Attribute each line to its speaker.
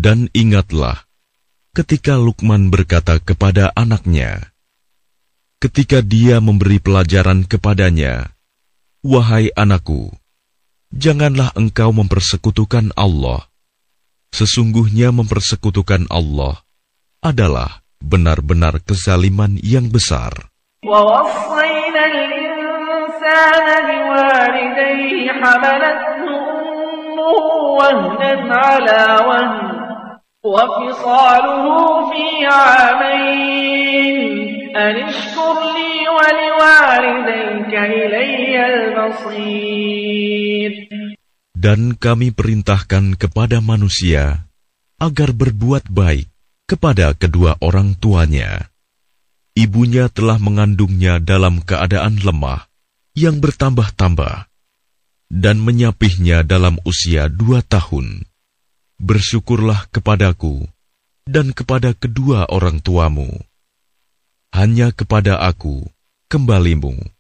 Speaker 1: Dan ingatlah ketika Luqman berkata kepada anaknya, ketika dia memberi pelajaran kepadanya, "Wahai anakku, janganlah engkau mempersekutukan Allah. Sesungguhnya mempersekutukan Allah adalah benar-benar kezaliman yang besar."
Speaker 2: وَوَصَّيْنَا الْإِنسَانَ بِوَالِدَيْهِ حَمَلَتْهُ أُمُّهُ وَهْنًا عَلَى وَهْنٍ وَفِصَالُهُ فِي عَامَيْنِ أَنِ اشْكُرْ لِي وَلِوَالِدَيْكَ إِلَيَّ الْمَصِيرُ.
Speaker 1: Dan kami perintahkan kepada manusia agar berbuat baik kepada kedua orang tuanya. Ibunya telah mengandungnya dalam keadaan lemah yang bertambah-tambah dan menyapihnya dalam usia 2 tahun. Bersyukurlah kepadaku dan kepada kedua orang tuamu. Hanya kepada aku kembalimu.